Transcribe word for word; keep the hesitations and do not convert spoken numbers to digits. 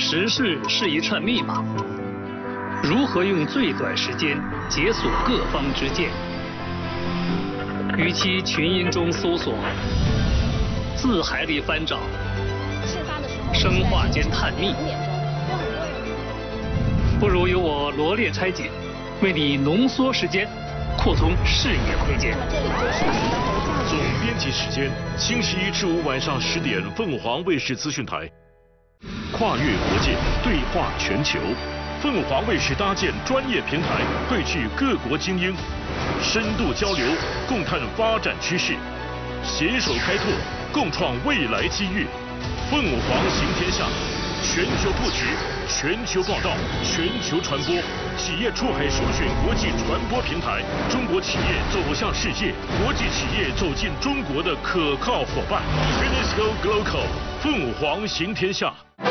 时事是一串密码，如何用最短时间解锁各方之见？与其群音中搜索，字海里翻找，生化间探秘，不如由我罗列拆解，为你浓缩时间，扩充视野空间。 总编辑时间：星期一至五晚上十点，凤凰卫视资讯台。跨越国界，对话全球。凤凰卫视搭建专业平台，汇聚各国精英，深度交流，共探发展趋势，携手开拓，共创未来机遇。凤凰行天下，全球布局，全球报道，全球传播，企业出海首选国际传播平台，中国企业走向世界，国际企业走进中国的可靠伙伴。Unesco Global， 凤凰行天下。